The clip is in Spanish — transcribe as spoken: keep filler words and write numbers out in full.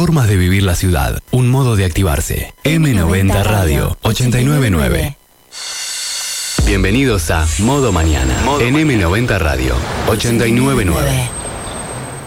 formas de vivir la ciudad, un modo de activarse. eme noventa Radio ochenta y nueve punto nueve. Bienvenidos a Modo Mañana en eme noventa Radio ochenta y nueve punto nueve.